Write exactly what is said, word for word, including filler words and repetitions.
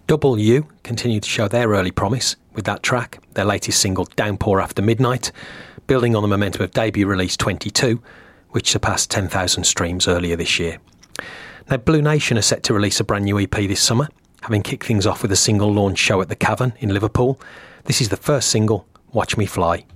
Double U continue to show their early promise with that track, their latest single Downpour After Midnight, building on the momentum of debut release twenty-two, which surpassed ten thousand streams earlier this year. Now, Blue Nation are set to release a brand new E P this summer, having kicked things off with a single launch show at the Cavern in Liverpool. This is the first single, Watch Me Fly.